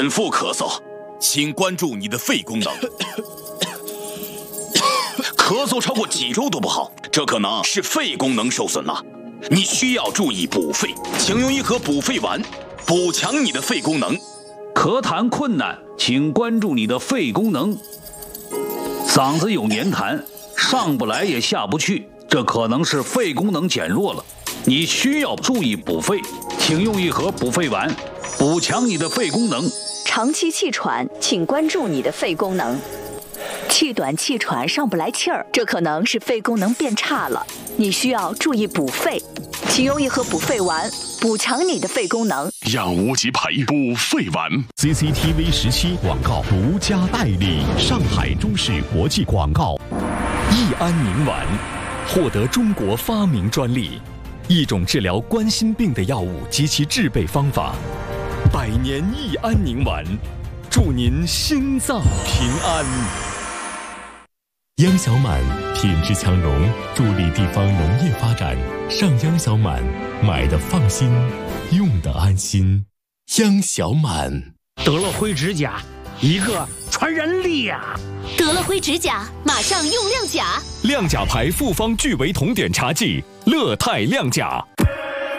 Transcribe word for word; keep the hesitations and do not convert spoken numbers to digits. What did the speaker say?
反复咳嗽，请关注你的肺功能。咳嗽超过几周都不好，这可能是肺功能受损了。你需要注意补肺，请用一盒补肺丸，补强你的肺功能。 咳痰困难，请关注你的肺功能。嗓子有黏痰，上不来也下不去，这可能是肺功能减弱了。你需要注意补肺，请用一盒补肺丸，补强你的肺功能。 长期气喘，请关注你的肺功能。气短气喘上不来气儿，这可能是肺功能变差了，你需要注意补肺，请用一盒补肺丸，补强你的肺功能。 养无极培补肺丸 C C T V 十七广告独家代理，上海中视国际广告。益安宁丸获得中国发明专利，一种治疗冠心病的药物及其制备方法。百年益安宁丸，祝您心脏平安。 央小满品质强农，助力地方农业发展。上央小满，买的放心，用的安心。央小满。 得了灰指甲，一个传染力呀！ 得了灰指甲，马上用亮甲。 亮甲牌复方聚维酮碘茶剂，乐泰亮甲。